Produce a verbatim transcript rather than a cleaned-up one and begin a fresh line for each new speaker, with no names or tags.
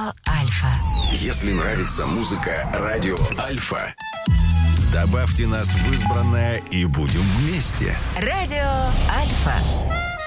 Альфа.
Если нравится музыка Радио Альфа, добавьте нас в избранное и будем вместе.
Радио Альфа.